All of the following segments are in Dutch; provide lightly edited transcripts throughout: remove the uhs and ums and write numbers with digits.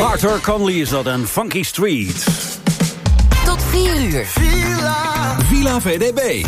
Arthur Conley is dat, een Funky Street. Tot 4 uur. Villa VDB.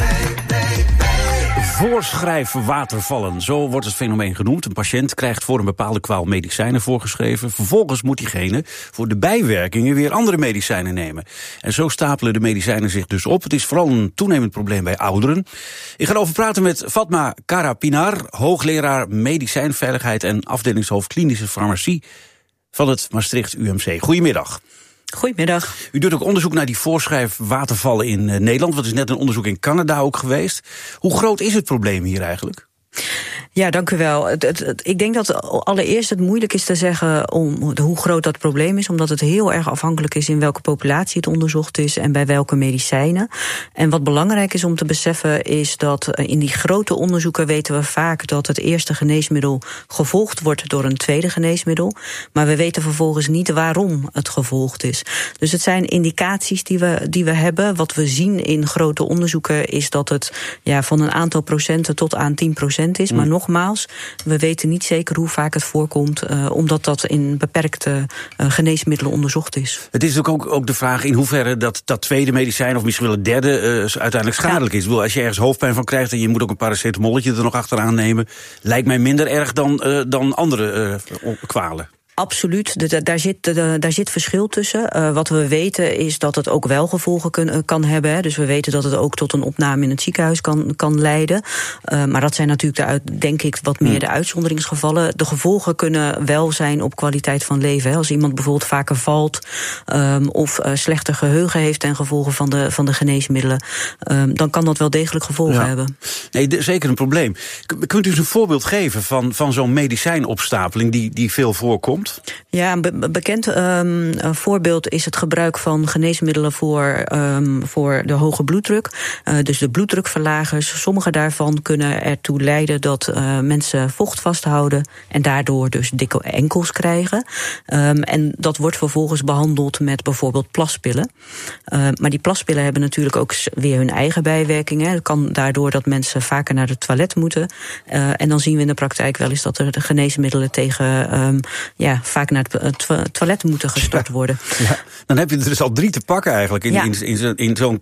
Voorschrijfwatervallen, zo wordt het fenomeen genoemd. Een patiënt krijgt voor een bepaalde kwaal medicijnen voorgeschreven. Vervolgens moet diegene voor de bijwerkingen weer andere medicijnen nemen. En zo stapelen de medicijnen zich dus op. Het is vooral een toenemend probleem bij ouderen. Ik ga erover praten met Fatma Karapinar, hoogleraar medicijnveiligheid en afdelingshoofd klinische farmacie van het Maastricht UMC. Goedemiddag. Goedemiddag. U doet ook onderzoek naar die voorschrijfwatervallen in Nederland. Wat is net een onderzoek in Canada ook geweest. Hoe groot is het probleem hier eigenlijk? Ja, dank u wel. Ik denk dat allereerst het moeilijk is te zeggen hoe groot dat probleem is, omdat het heel erg afhankelijk is in welke populatie het onderzocht is en bij welke medicijnen. En wat belangrijk is om te beseffen is dat in die grote onderzoeken weten we vaak dat het eerste geneesmiddel gevolgd wordt door een tweede geneesmiddel, maar we weten vervolgens niet waarom het gevolgd is. Dus het zijn indicaties die we hebben. Wat we zien in grote onderzoeken is dat het van een aantal procenten tot aan 10% is, maar nogmaals, we weten niet zeker hoe vaak het voorkomt, omdat dat in beperkte geneesmiddelen onderzocht is. Het is ook de vraag in hoeverre dat tweede medicijn, of misschien wel het derde, uiteindelijk schadelijk is. Ik bedoel, als je ergens hoofdpijn van krijgt en je moet ook een paracetamolletje er nog achteraan nemen, lijkt mij minder erg dan andere kwalen. Absoluut, daar zit verschil tussen. Wat we weten is dat het ook wel gevolgen kan hebben. Dus we weten dat het ook tot een opname in het ziekenhuis kan leiden. Maar dat zijn natuurlijk denk ik wat meer de uitzonderingsgevallen. De gevolgen kunnen wel zijn op kwaliteit van leven. Als iemand bijvoorbeeld vaker valt of slechter geheugen heeft ten gevolge van de geneesmiddelen, dan kan dat wel degelijk gevolgen hebben. Nee, zeker een probleem. Kunt u eens een voorbeeld geven van zo'n medicijnopstapeling die veel voorkomt? Ja, een bekend voorbeeld is het gebruik van geneesmiddelen voor de hoge bloeddruk. Dus de bloeddrukverlagers. Sommige daarvan kunnen ertoe leiden dat mensen vocht vasthouden en daardoor dus dikke enkels krijgen. En dat wordt vervolgens behandeld met bijvoorbeeld plaspillen. Maar die plaspillen hebben natuurlijk ook weer hun eigen bijwerkingen. Het kan daardoor dat mensen vaker naar het toilet moeten. En dan zien we in de praktijk wel eens dat er de geneesmiddelen tegen vaak naar het toilet moeten gestort worden. Ja, dan heb je er dus al 3 te pakken eigenlijk in zo'n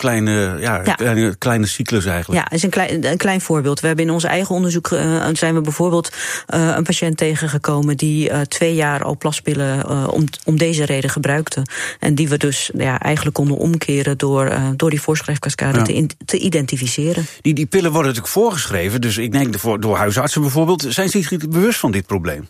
kleine cyclus eigenlijk. Ja, is een klein voorbeeld. We hebben in ons eigen onderzoek zijn we bijvoorbeeld een patiënt tegengekomen die 2 jaar al plaspillen om deze reden gebruikte. En die we dus eigenlijk konden omkeren door die voorschrijfkaskade te identificeren. Die pillen worden natuurlijk voorgeschreven, dus ik denk door huisartsen bijvoorbeeld. Zijn ze zich bewust van dit probleem?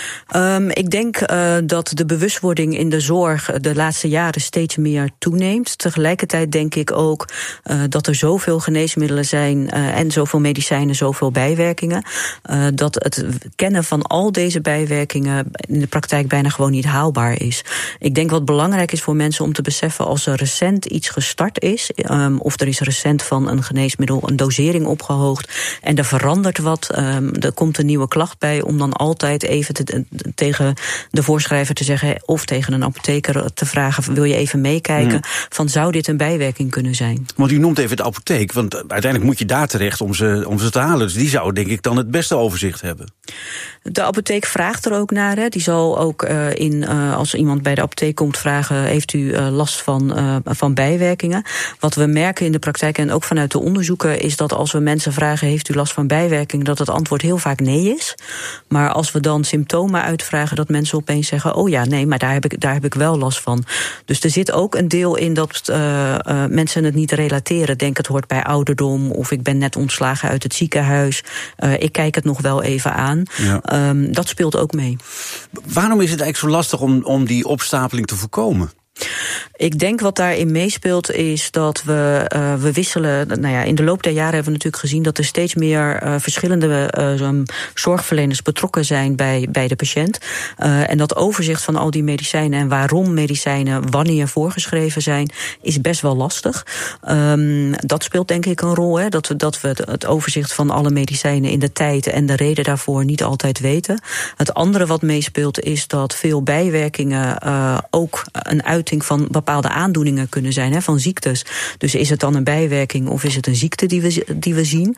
Ik denk dat de bewustwording in de zorg de laatste jaren steeds meer toeneemt. Tegelijkertijd denk ik ook dat er zoveel geneesmiddelen zijn en zoveel medicijnen, zoveel bijwerkingen, dat het kennen van al deze bijwerkingen in de praktijk bijna gewoon niet haalbaar is. Ik denk wat belangrijk is voor mensen om te beseffen als er recent iets gestart is, of er is recent van een geneesmiddel een dosering opgehoogd en er verandert wat, er komt een nieuwe klacht bij, om dan altijd even tegen de voorschrijver te zeggen of tegen een apotheker te vragen, wil je even meekijken van zou dit een bijwerking kunnen zijn? Want u noemt even de apotheek, want uiteindelijk moet je daar terecht om ze te halen. Dus die zou denk ik dan het beste overzicht hebben. De apotheek vraagt er ook naar. Die zal ook als iemand bij de apotheek komt vragen, heeft u last van bijwerkingen? Wat we merken in de praktijk en ook vanuit de onderzoeken is dat als we mensen vragen, heeft u last van bijwerkingen, dat het antwoord heel vaak nee is. Maar als we dan symptomen uitvragen, dat mensen opeens zeggen, oh ja, nee, maar daar heb ik wel last van. Dus er zit ook een deel in dat mensen het niet relateren. Denk het hoort bij ouderdom, of ik ben net ontslagen uit het ziekenhuis. Ik kijk het nog wel even aan. Ja. Dat speelt ook mee. Waarom is het eigenlijk zo lastig om die opstapeling te voorkomen? Ik denk wat daarin meespeelt is dat we wisselen. In de loop der jaren hebben we natuurlijk gezien dat er steeds meer verschillende zorgverleners betrokken zijn bij de patiënt. En dat overzicht van al die medicijnen en waarom medicijnen wanneer voorgeschreven zijn, is best wel lastig. Dat speelt denk ik een rol, hè, dat we het overzicht van alle medicijnen in de tijd en de reden daarvoor niet altijd weten. Het andere wat meespeelt is dat veel bijwerkingen ook een uiting van bepaalde bepaalde aandoeningen kunnen zijn, van ziektes. Dus is het dan een bijwerking of is het een ziekte die we zien?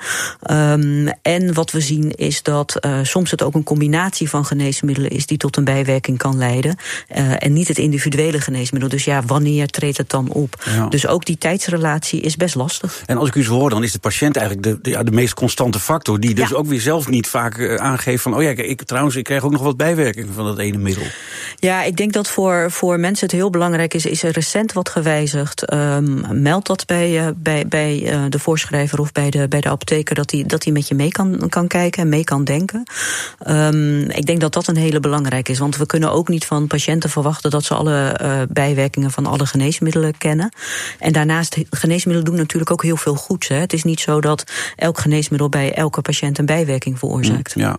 En wat we zien is dat soms het ook een combinatie van geneesmiddelen is die tot een bijwerking kan leiden. En niet het individuele geneesmiddel. Dus wanneer treedt het dan op? Ja. Dus ook die tijdsrelatie is best lastig. En als ik u zo hoor, dan is de patiënt eigenlijk de meest constante factor, die dus ook weer zelf niet vaak aangeeft van, ik krijg ook nog wat bijwerkingen van dat ene middel. Ja, ik denk dat voor mensen het heel belangrijk is er recent wat gewijzigd. Meld dat bij de voorschrijver of bij de apotheker, dat hij met je mee kan kijken en mee kan denken. Ik denk dat dat een hele belangrijke is, want we kunnen ook niet van patiënten verwachten dat ze alle bijwerkingen van alle geneesmiddelen kennen. En daarnaast, geneesmiddelen doen natuurlijk ook heel veel goeds. Het is niet zo dat elk geneesmiddel bij elke patiënt een bijwerking veroorzaakt. Ja.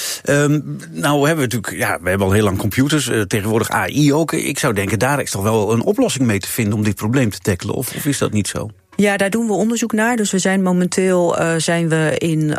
Nou hebben we natuurlijk, we hebben al heel lang computers, tegenwoordig AI ook. Ik zou denken, daar is toch wel een oplossing mee te vinden om dit probleem te tackelen, of is dat niet zo? Ja, daar doen we onderzoek naar. Dus we zijn momenteel in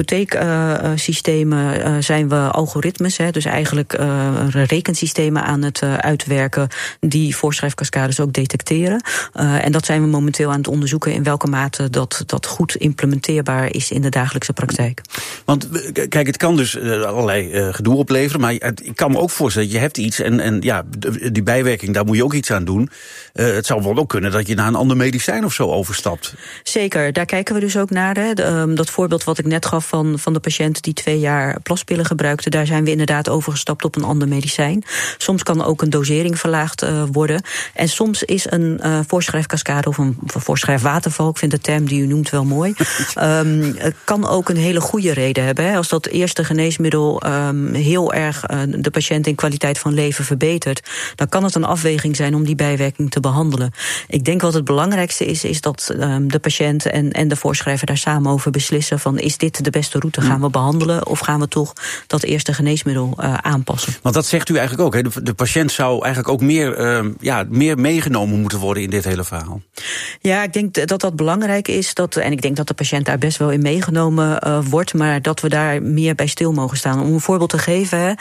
apotheeksystemen zijn we algoritmes, dus eigenlijk rekensystemen aan het uitwerken die voorschrijfkaskades ook detecteren. En dat zijn we momenteel aan het onderzoeken in welke mate dat goed implementeerbaar is in de dagelijkse praktijk. Want kijk, het kan dus allerlei gedoe opleveren, maar ik kan me ook voorstellen dat je hebt iets en die bijwerking, daar moet je ook iets aan doen. Het zou wel ook kunnen dat je naar een ander medicijn of zo overstapt. Zeker, daar kijken we dus ook naar. Dat voorbeeld wat ik net gaf van de patiënt die 2 jaar plaspillen gebruikte, daar zijn we inderdaad overgestapt op een ander medicijn. Soms kan ook een dosering verlaagd worden. En soms is een voorschrijfkaskade of een voorschrijfwaterval, ik vind de term die u noemt wel mooi, kan ook een hele goede reden hebben. Als dat eerste geneesmiddel heel erg de patiënt in kwaliteit van leven verbetert, dan kan het een afweging zijn om die bijwerking te behandelen. Ik denk wat het belangrijkste is dat de patiënt en de voorschrijver daar samen over beslissen van, is dit de beste route? Gaan we behandelen of gaan we toch dat eerste geneesmiddel aanpassen? Want dat zegt u eigenlijk ook, hè? De patiënt zou eigenlijk ook meer meegenomen moeten worden in dit hele verhaal. Ja, ik denk dat dat belangrijk is. En ik denk dat de patiënt daar best wel in meegenomen wordt, maar dat we daar meer bij stil mogen staan. Om een voorbeeld te geven,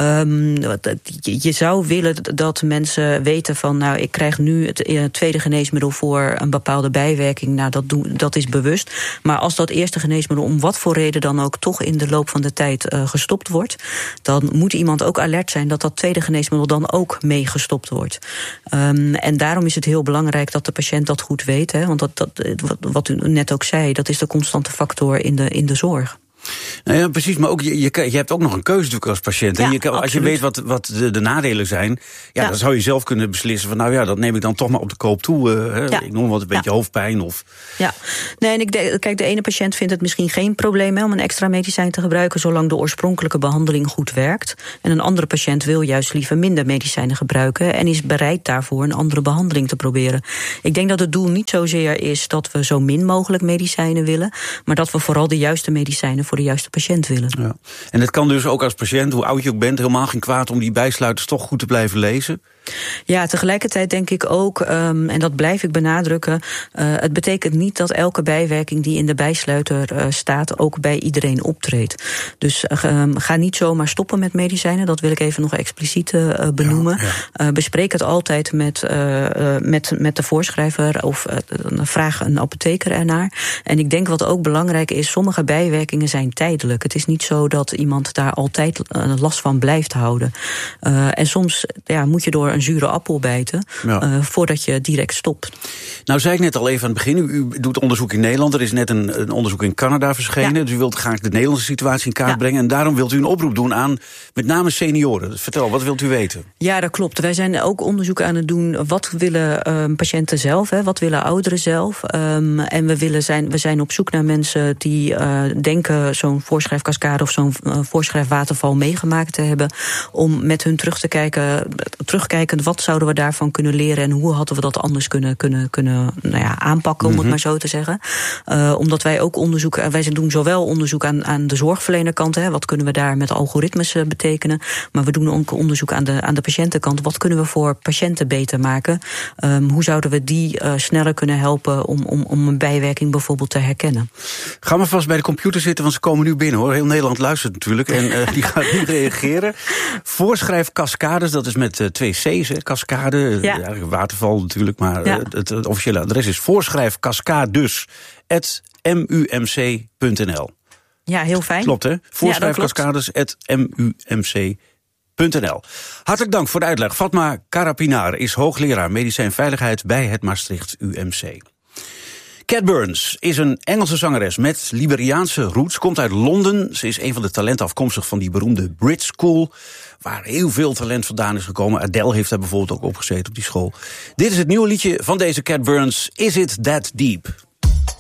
je zou willen dat mensen weten van, ik krijg nu het tweede geneesmiddel voor een bepaalde bijwerking. Dat is bewust. Maar als dat eerste geneesmiddel om wat voor reden dan ook toch in de loop van de tijd gestopt wordt, dan moet iemand ook alert zijn dat tweede geneesmiddel dan ook mee gestopt wordt. En daarom is het heel belangrijk dat de patiënt dat goed weet. Want wat u net ook zei, dat is de constante factor in de zorg. Nou ja, precies, maar ook je hebt ook nog een keuze natuurlijk als patiënt. Ja, en als je weet wat de nadelen zijn, dan zou je zelf kunnen beslissen van, dat neem ik dan toch maar op de koop toe. Ik noem wat een beetje hoofdpijn of. Ja, nee, en kijk, de ene patiënt vindt het misschien geen probleem om een extra medicijn te gebruiken, zolang de oorspronkelijke behandeling goed werkt. En een andere patiënt wil juist liever minder medicijnen gebruiken en is bereid daarvoor een andere behandeling te proberen. Ik denk dat het doel niet zozeer is dat we zo min mogelijk medicijnen willen, maar dat we vooral de juiste medicijnen voor de juiste patiënt willen. Ja. En het kan dus ook als patiënt, hoe oud je ook bent, helemaal geen kwaad om die bijsluiters toch goed te blijven lezen? Ja, tegelijkertijd denk ik ook, en dat blijf ik benadrukken, het betekent niet dat elke bijwerking die in de bijsluiter staat ook bij iedereen optreedt. Dus ga niet zomaar stoppen met medicijnen, dat wil ik even nog expliciet benoemen. Ja. Bespreek het altijd met de voorschrijver of vraag een apotheker ernaar. En ik denk wat ook belangrijk is, sommige bijwerkingen zijn tijdelijk. Het is niet zo dat iemand daar altijd last van blijft houden. En soms moet je door een zure appel bijten voordat je direct stopt. Nou, zei ik net al even aan het begin, u doet onderzoek in Nederland. Er is net een onderzoek in Canada verschenen. Ja. Dus u wilt graag de Nederlandse situatie in kaart brengen. En daarom wilt u een oproep doen aan met name senioren. Dus vertel, wat wilt u weten? Ja, dat klopt. Wij zijn ook onderzoek aan het doen. Wat willen patiënten zelf? Wat willen ouderen zelf? En we zijn op zoek naar mensen die denken zo'n voorschrijfkaskade of zo'n voorschrijfwaterval meegemaakt te hebben. Om met hun terugkijkend, wat zouden we daarvan kunnen leren en hoe hadden we dat anders kunnen aanpakken, om het maar zo te zeggen. Omdat wij ook wij doen zowel onderzoek aan de zorgverlenerkant, wat kunnen we daar met algoritmes betekenen, maar we doen ook onderzoek aan de patiëntenkant. Wat kunnen we voor patiënten beter maken? Hoe zouden we die sneller kunnen helpen om een bijwerking bijvoorbeeld te herkennen? Gaan we vast bij de computer zitten, want ze komen nu binnen, hoor. Heel Nederland luistert natuurlijk en die gaat nu reageren. Voorschrijfcascades, dat is met 2 C's, hè, cascade. Ja, waterval natuurlijk, maar het officiële adres is voorschrijfcascades@mumc.nl. Ja, heel fijn. Klopt, hè? Voorschrijfcascades@mumc.nl. Hartelijk dank voor de uitleg. Fatma Karapinar is hoogleraar medicijnveiligheid bij het Maastricht UMC. Cat Burns is een Engelse zangeres met Liberiaanse roots. Komt uit Londen. Ze is een van de talenten afkomstig van die beroemde Brit School, waar heel veel talent vandaan is gekomen. Adele heeft daar bijvoorbeeld ook opgezeten op die school. Dit is het nieuwe liedje van deze Cat Burns, Is It That Deep?